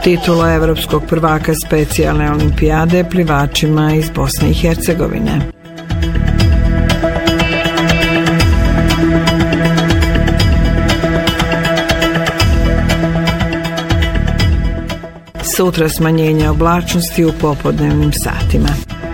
Titula evropskog prvaka specijalne olimpijade plivačima iz Bosne i Hercegovine. Sutra smanjenje oblačnosti u popodnevnim satima.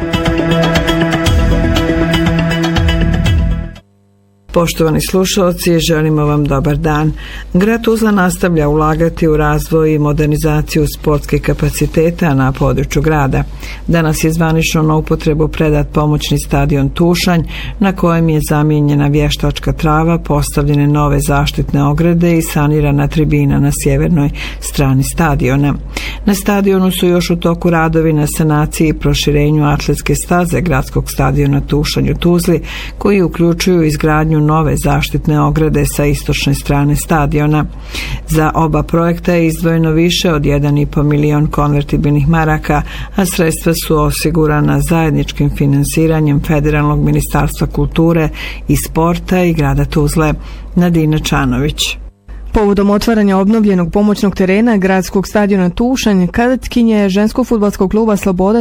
Poštovani slušalci, želimo vam dobar dan. Grad Tuzla nastavlja ulagati u razvoj i modernizaciju sportskih kapaciteta na području grada. Danas je zvanično na upotrebu predat pomoćni stadion Tušanj, na kojem je zamijenjena vještačka trava, postavljene nove zaštitne ograde i sanirana tribina na sjevernoj strani stadiona. Na stadionu su još u toku radovi na sanaciji i proširenju atletske staze gradskog stadiona Tušanj u Tuzli, koji uključuju izgradnju nove zaštitne ograde sa istočne strane stadiona. Za oba projekta je izdvojeno više od 1,5 milion konvertibilnih maraka, a sredstva su osigurana zajedničkim finansiranjem Federalnog ministarstva kulture i sporta i grada Tuzle. Nadina Čanović. Povodom otvaranja obnovljenog pomoćnog terena gradskog stadiona Tušanj, kadetkinje ženskog fudbalskog kluba Sloboda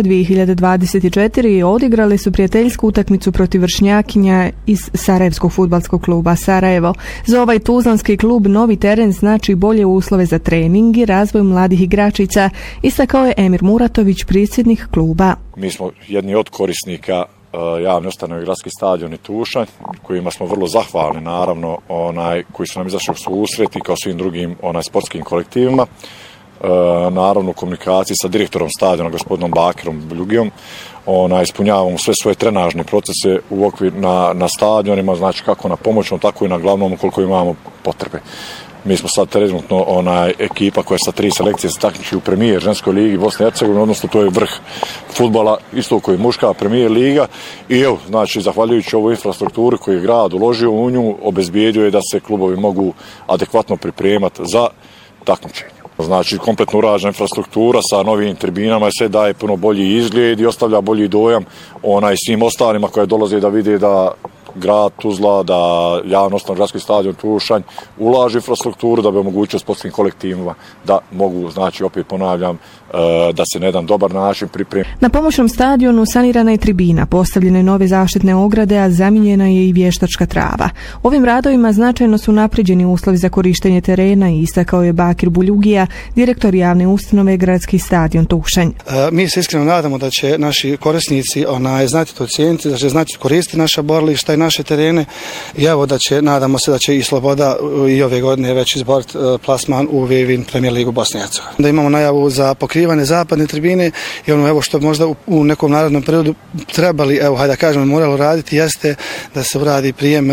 2024 odigrali su prijateljsku utakmicu protiv vršnjakinja iz Sarajevskog fudbalskog kluba Sarajevo. Za ovaj tuzlanski klub novi teren znači bolje uslove za trening i razvoj mladih igračica, istakao je Emir Muratović, predsjednik kluba. Mi smo jedni od korisnika javne ustanove Gradski stadion i Tušanj, kojima smo vrlo zahvalni, naravno, koji su nam izašli u susret i kao svim drugim sportskim kolektivima. Naravno, u komunikaciji sa direktorom stadiona, gospodinom Bakirom Buljugijom, ispunjavamo sve svoje trenažne procese u okviru na stadionima, znači kako na pomoćnom, tako i na glavnom, koliko imamo potrebe. Mi smo sad trenutno ekipa koja sa 3 selekcije se takmiči u premijer ženskoj ligi Bosne i Hercegovine, odnosno to je vrh fudbala, isto koji je muška premijer liga. I evo, znači, zahvaljujući ovoj infrastrukturi koju je grad uložio u nju, obezbijedio je da se klubovi mogu adekvatno pripremati za takmičenje. Znači, kompletno urađena infrastruktura sa novim tribinama i sve daje puno bolji izgled i ostavlja bolji dojam svim ostalima koje dolaze da vide da grad Tuzla, da javno ustanova Gradski stadion Tušanj ulaže infrastrukturu da bi omogućio sportskim kolektivima da mogu, znači opet ponavljam, da se na jedan dobar način pripremi. Na pomoćnom stadionu sanirana je tribina, postavljene nove zaštitne ograde, a zamijenjena je i vještačka trava. Ovim radovima značajno su napređeni uslovi za korištenje terena i istakao je Bakir Buljugija, direktor javne ustanove Gradski stadion Tušanj. Mi se iskreno nadamo da će naši korisnici znati to cijeniti, da će znati koristiti naša borilišta i naše terene i evo nadamo se da će i Sloboda i ove godine već izboriti plasman u Vevin Premier ligu Bosne i Hercegovine. Da imamo najavu za pokrivanje zapadne tribine i evo što možda u nekom narednom periodu trebali, moralo raditi, jeste da se uradi prijem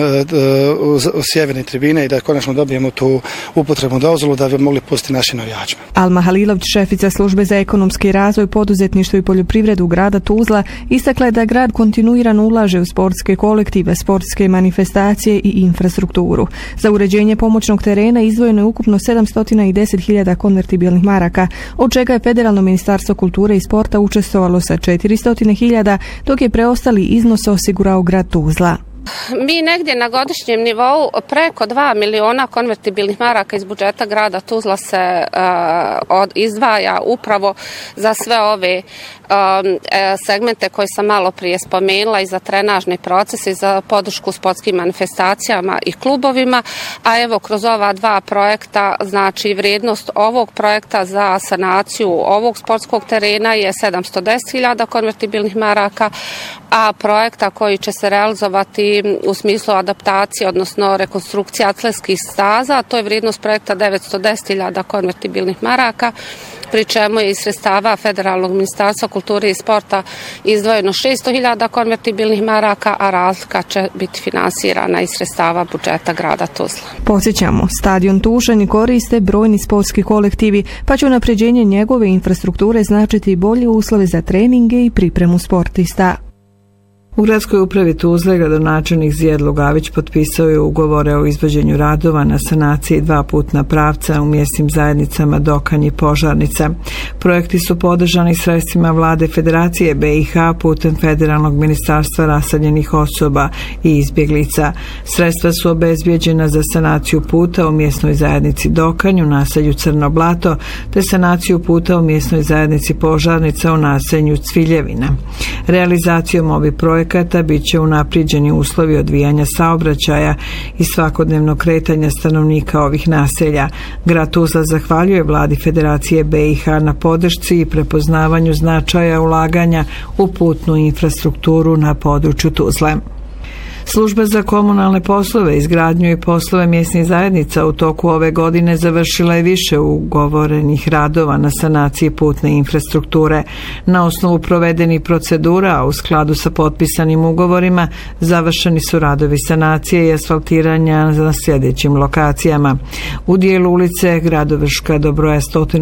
sjeverne tribine i da konačno dobijemo tu upotrebnu dozvolu da bi mogli pustiti našim navijačima. Alma Halilović, šefica službe za ekonomski razvoj, poduzetništvo i poljoprivredu grada Tuzla, istakla je da grad kontinuirano ulaže u sportske kolektive, sportske manifestacije i infrastrukturu. Za uređenje pomoćnog terena izdvojeno je ukupno 710.000 konvertibilnih maraka, od čega je Federalno ministarstvo kulture i sporta učestvovalo sa 400.000, dok je preostali iznos osigurao grad Tuzla. Mi negdje na godišnjem nivou preko 2 miliona konvertibilnih maraka iz budžeta grada Tuzla se izdvaja upravo za sve ove segmente koje sam malo prije spomenula i za trenažne procese i za podršku sportskim manifestacijama i klubovima, a evo kroz ova dva projekta, znači vrijednost ovog projekta za sanaciju ovog sportskog terena je 710.000 konvertibilnih maraka, a projekta koji će se realizovati u smislu adaptacije, odnosno rekonstrukcije atletskih staza, to je vrijednost projekta 910.000 konvertibilnih maraka, pri čemu je iz sredstava Federalnog ministarstva kulture i sporta izdvojeno 600.000 konvertibilnih maraka, a razlika će biti finansirana iz sredstava budžeta grada Tuzla. Podsjećamo, stadion Tušanj koriste brojni sportski kolektivi, pa će unapređenje njegove infrastrukture značiti bolje uslove za treninge i pripremu sportista. U gradskoj upravi Tuzle gradonačelnik Zijad Lugavić potpisao je ugovore o izvođenju radova na sanaciji 2 putna pravca u mjesnim zajednicama Dokanj i Požarnica. Projekti su podržani sredstvima Vlade Federacije BiH putem Federalnog ministarstva raseljenih osoba i izbjeglica. Sredstva su obezbijeđena za sanaciju puta u mjesnoj zajednici Dokanj u naselju Crno Blato te sanaciju puta u mjesnoj zajednici Požarnica u naselju Cviljevina. Realizacijom ovih projekata bit će unaprijeđeni uslovi odvijanja saobraćaja i svakodnevnog kretanja stanovnika ovih naselja. Grad Tuzla zahvaljuje Vladi Federacije BiH na podršci i prepoznavanju značaja ulaganja u putnu infrastrukturu na području Tuzle. Služba za komunalne poslove, izgradnju i poslove mjesnih zajednica u toku ove godine završila je više ugovorenih radova na sanaciji putne infrastrukture. Na osnovu provedenih procedura, a u skladu sa potpisanim ugovorima, završeni su radovi sanacije i asfaltiranja na sljedećim lokacijama. U dijelu ulice Gradovrška do broja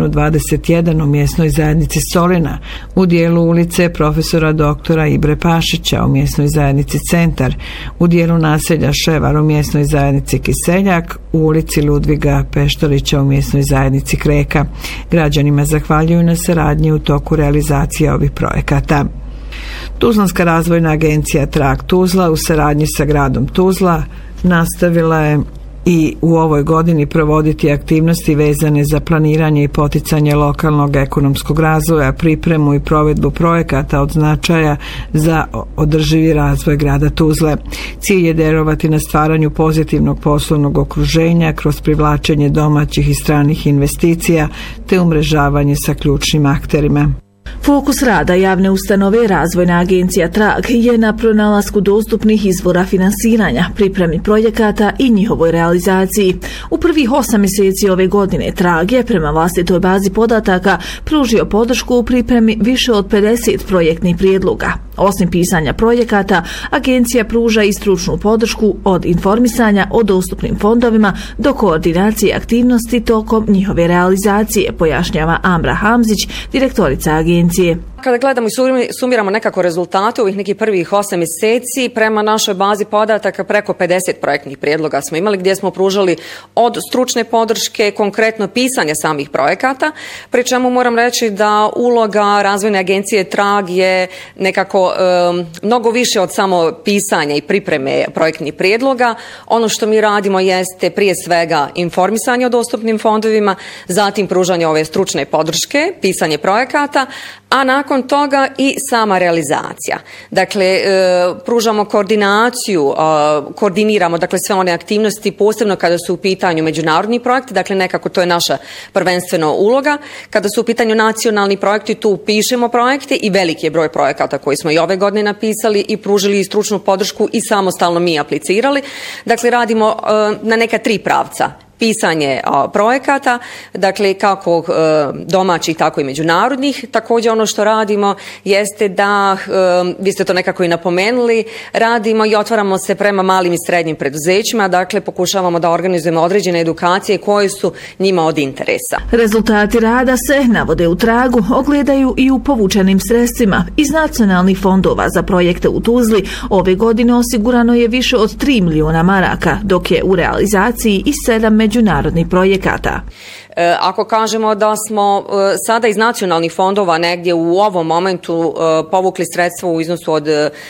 121 u mjesnoj zajednici Solina, u dijelu ulice profesora doktora Ibre Pašića u mjesnoj zajednici Centar, u dijelu naselja Ševar u mjesnoj zajednici Kiseljak, u ulici Ludviga Peštorića u mjesnoj zajednici Kreka. Građanima zahvaljuju na saradnji u toku realizacije ovih projekata. Tuzlanska razvojna agencija Trag Tuzla u saradnji sa gradom Tuzla nastavila je i u ovoj godini provoditi aktivnosti vezane za planiranje i poticanje lokalnog ekonomskog razvoja, pripremu i provedbu projekata od značaja za održivi razvoj grada Tuzle. Cilj je djelovati na stvaranju pozitivnog poslovnog okruženja kroz privlačenje domaćih i stranih investicija te umrežavanje sa ključnim akterima. Fokus rada javne ustanove Razvojna agencija Trag je na pronalasku dostupnih izvora finansiranja, pripremi projekata i njihovoj realizaciji. U prvih 8 mjeseci ove godine Trag je prema vlastitoj bazi podataka pružio podršku u pripremi više od 50 projektnih prijedloga. Osim pisanja projekata, agencija pruža i stručnu podršku od informisanja o dostupnim fondovima do koordinacije aktivnosti tokom njihove realizacije, pojašnjava Amra Hamzić, direktorica agencije. Kada gledamo i sumiramo nekako rezultate ovih nekih prvih 8 mjeseci, prema našoj bazi podataka preko 50 projektnih prijedloga smo imali gdje smo pružali od stručne podrške, konkretno pisanja samih projekata, pri čemu moram reći da uloga Razvojne agencije Trag je nekako mnogo više od samo pisanja i pripreme projektnih prijedloga. Ono što mi radimo jeste prije svega informisanje o dostupnim fondovima, zatim pružanje ove stručne podrške, pisanje projekata, a nakon toga i sama realizacija. Dakle, pružamo koordinaciju, koordiniramo dakle sve one aktivnosti, posebno kada su u pitanju međunarodni projekti, dakle nekako to je naša prvenstveno uloga. Kada su u pitanju nacionalni projekti, tu pišemo projekte i veliki je broj projekata koji smo i ove godine napisali i pružili i stručnu podršku i samostalno mi aplicirali. Dakle, radimo na neka 3 pravca. Pisanje projekata, dakle kako domaćih, tako i međunarodnih. Također ono što radimo jeste da, vi ste to nekako i napomenuli, radimo i otvaramo se prema malim i srednjim preduzećima, dakle pokušavamo da organizujemo određene edukacije koje su njima od interesa. Rezultati rada se, navode u Tragu, ogledaju i u povučenim sredstvima. Iz nacionalnih fondova za projekte u Tuzli ove godine osigurano je više od 3 milijuna maraka, dok je u realizaciji i 7 međunarodnih projekata. Ako kažemo da smo sada iz nacionalnih fondova negdje u ovom momentu povukli sredstva u iznosu od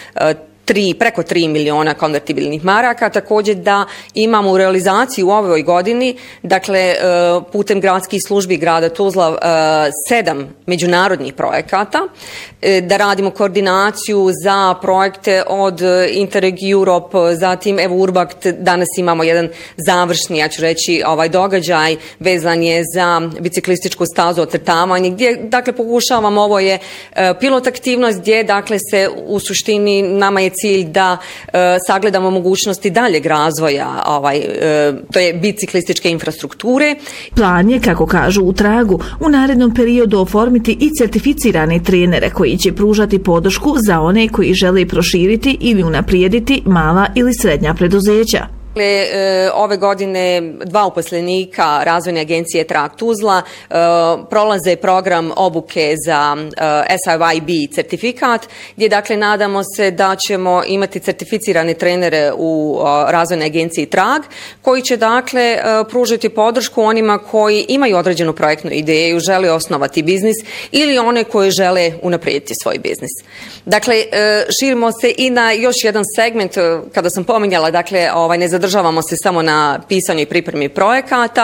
preko 3 miliona konvertibilnih maraka, također da imamo u realizaciji u ovoj godini, dakle putem gradskih službi grada Tuzla 7 međunarodnih projekata, da radimo koordinaciju za projekte od Interreg Europe, zatim evo Urbact, danas imamo jedan završni, ja ću reći, događaj vezan je za biciklističku stazu, ocrtavanje, gdje dakle pokušavamo, ovo je pilot aktivnost gdje dakle se u suštini nama je cilj da sagledamo mogućnosti daljeg razvoja to je biciklističke infrastrukture. Plan je, kako kažu u Tragu, u narednom periodu oformiti i certificirane trenere koji će pružati podršku za one koji žele proširiti ili unaprijediti mala ili srednja preduzeća. Ove godine 2 uposlenika Razvojne agencije Trag Tuzla prolaze program obuke za SIYB certifikat, gdje dakle nadamo se da ćemo imati certificirane trenere u Razvojnoj agenciji Trag, koji će dakle pružiti podršku onima koji imaju određenu projektnu ideju, žele osnovati biznis ili one koji žele unaprijediti svoj biznis. Dakle, širimo se i na još jedan segment, kada sam pominjala, dakle, ne zadržavamo se samo na pisanju i pripremi projekata,